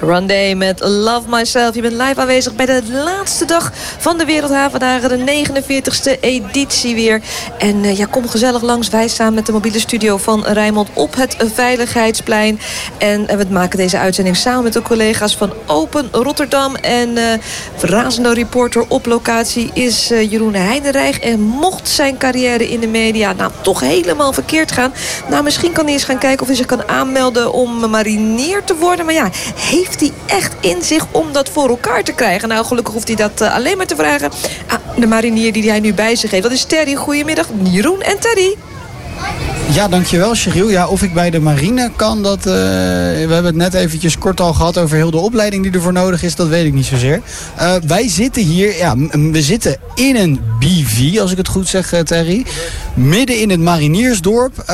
Rondé met Love Myself. Je bent live aanwezig bij de laatste dag van de Wereldhavendagen. De 49ste editie weer. En kom gezellig langs. Wij staan met de mobiele studio van Rijnmond op het Veiligheidsplein. En we maken deze uitzending samen met de collega's van Open Rotterdam. En razende reporter op locatie is Jeroen Heidenreich. En mocht zijn carrière in de media toch helemaal verkeerd gaan. Misschien kan hij eens gaan kijken of hij zich kan aanmelden om marinier te worden. Maar heeft hij echt in zich om dat voor elkaar te krijgen? Gelukkig hoeft hij dat alleen maar te vragen aan de marinier die hij nu bij zich heeft. Dat is Terry. Goedemiddag, Jeroen en Terry. Ja, dankjewel, Cheryl. Ja, of ik bij de marine kan, we hebben het net eventjes kort al gehad over heel de opleiding die ervoor nodig is. Dat weet ik niet zozeer. Wij zitten hier, we zitten in een BV, als ik het goed zeg, Terry. Midden in het mariniersdorp.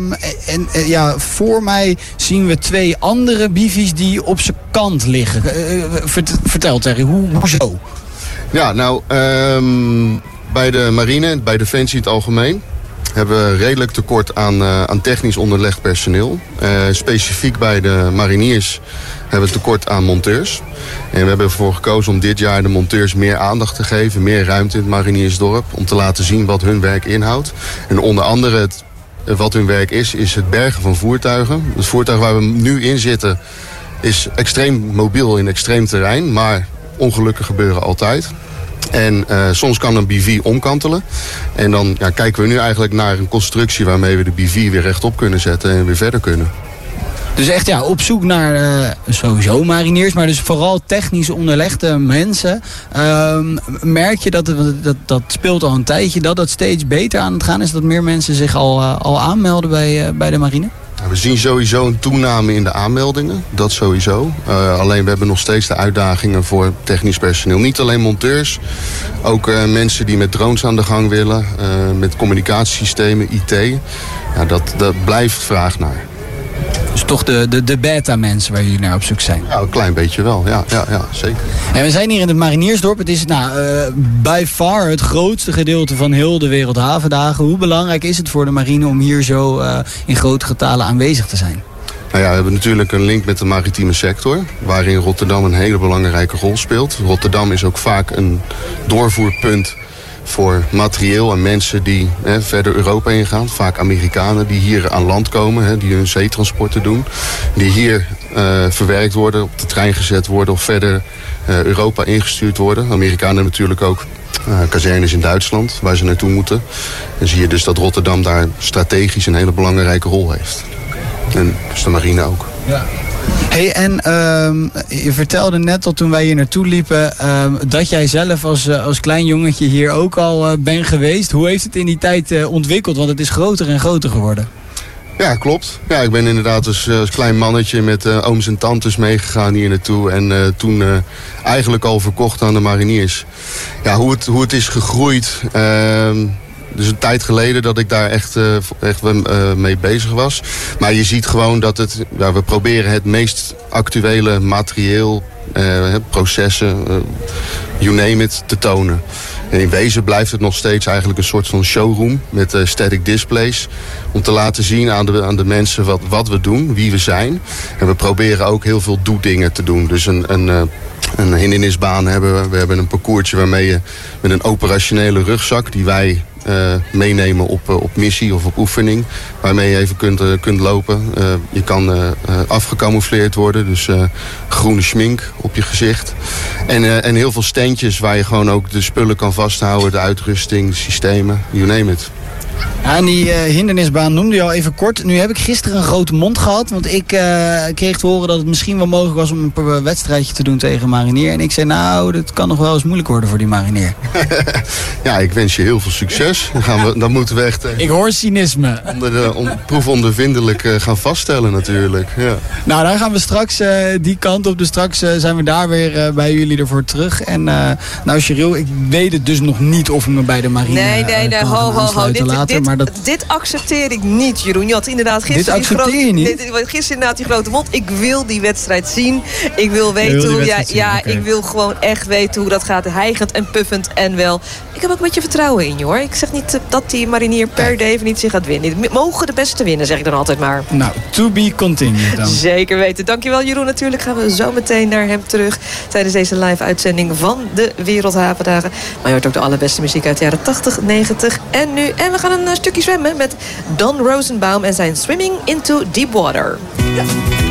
Voor mij zien we 2 andere BV's die op zijn kant liggen. Vertel, Terry, hoezo? Ja, bij de marine, bij Defensie in het algemeen, hebben we redelijk tekort aan technisch onderlegd personeel. Specifiek bij de mariniers hebben we tekort aan monteurs. En we hebben ervoor gekozen om dit jaar de monteurs meer aandacht te geven, meer ruimte in het mariniersdorp, om te laten zien wat hun werk inhoudt. En onder andere wat hun werk is het bergen van voertuigen. Het voertuig waar we nu in zitten is extreem mobiel in extreem terrein, maar ongelukken gebeuren altijd. En soms kan een BV omkantelen. En dan kijken we nu eigenlijk naar een constructie waarmee we de BV weer rechtop kunnen zetten en weer verder kunnen. Dus echt op zoek naar sowieso mariniers, maar dus vooral technisch onderlegde mensen. Merk je dat speelt al een tijdje, dat steeds beter aan het gaan is, dat meer mensen zich al aanmelden bij de marine? We zien sowieso een toename in de aanmeldingen, dat sowieso. Alleen we hebben nog steeds de uitdagingen voor technisch personeel. Niet alleen monteurs, ook mensen die met drones aan de gang willen, met communicatiesystemen, IT. Ja, dat blijft vraag naar. Dus toch de beta-mensen waar jullie naar op zoek zijn? Ja, een klein beetje wel. Ja, zeker. En we zijn hier in het Mariniersdorp. Het is by far het grootste gedeelte van heel de Wereldhavendagen. Hoe belangrijk is het voor de marine om hier zo in grote getalen aanwezig te zijn? We hebben natuurlijk een link met de maritieme sector, waarin Rotterdam een hele belangrijke rol speelt. Rotterdam is ook vaak een doorvoerpunt voor materieel en mensen die verder Europa ingaan. Vaak Amerikanen die hier aan land komen, die hun zeetransporten doen. Die hier verwerkt worden, op de trein gezet worden of verder Europa ingestuurd worden. Amerikanen natuurlijk ook kazernes in Duitsland, waar ze naartoe moeten. En zie je dus dat Rotterdam daar strategisch een hele belangrijke rol heeft. En dus de marine ook. Ja. Hey, en je vertelde net al toen wij hier naartoe liepen dat jij zelf als klein jongetje hier ook al bent geweest. Hoe heeft het in die tijd ontwikkeld? Want het is groter en groter geworden. Ja, klopt. Ja, ik ben inderdaad als klein mannetje met ooms en tantes meegegaan hier naartoe. En toen eigenlijk al verkocht aan de mariniers. Ja, hoe het is gegroeid. Dus een tijd geleden dat ik daar echt mee bezig was. Maar je ziet gewoon dat we proberen het meest actuele materieel, processen, you name it, te tonen. En in wezen blijft het nog steeds eigenlijk een soort van showroom met static displays. Om te laten zien aan de mensen wat we doen, wie we zijn. En we proberen ook heel veel doedingen te doen. Dus een hindernisbaan hebben we. We hebben een parcoursje waarmee je met een operationele rugzak die wij meenemen op missie of op oefening. Waarmee je even kunt lopen. Je kan afgecamoufleerd worden. Dus groene schmink op je gezicht. En heel veel standjes waar je gewoon ook de spullen kan vasthouden. De uitrusting, de systemen, you name it. Ja, en die hindernisbaan noemde je al even kort. Nu heb ik gisteren een grote mond gehad. Want ik kreeg te horen dat het misschien wel mogelijk was om een wedstrijdje te doen tegen marinier. En ik zei, dat kan nog wel eens moeilijk worden voor die marinier. Ja, ik wens je heel veel succes. Dan moeten we echt ik hoor cynisme. Proefondervindelijk gaan vaststellen natuurlijk. Ja. Nou, dan gaan we straks die kant op. Dus straks zijn we daar weer bij jullie ervoor terug. En Cheryl, ik weet het dus nog niet of ik me bij de marine Nee, ho. later. Maar maar dat... Dit accepteer ik niet, Jeroen. Je had inderdaad gisteren inderdaad die grote mond. Ik wil die wedstrijd zien. Ik wil weten hoe... Ik wil gewoon echt weten hoe dat gaat. Hijgend en puffend en wel. Ik heb ook een beetje vertrouwen in je, hoor. Ik zeg niet dat die Marinier per definitie gaat winnen. Mogen de beste winnen, zeg ik dan altijd maar. Nou, to be continued dan. Zeker weten. Dankjewel, Jeroen. Natuurlijk gaan we zo meteen naar hem terug tijdens deze live-uitzending van de Wereldhavendagen. Maar je hoort ook de allerbeste muziek uit de jaren 80, 90 en nu. En we gaan een stukje zwemmen met Don Rosenbaum en zijn Swimming into Deep Water. Ja.